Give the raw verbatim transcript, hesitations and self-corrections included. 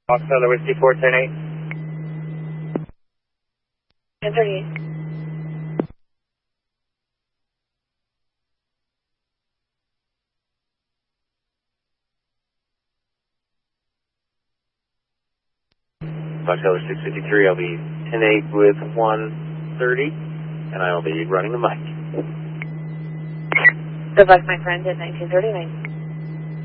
Foxtrot Whiskey four ten eight. ten thirty-eight. Foxtrot six fifty-three, I'll be ten eight with one thirty, and I'll be running the mic. Good luck, my friend, at nineteen thirty-nine.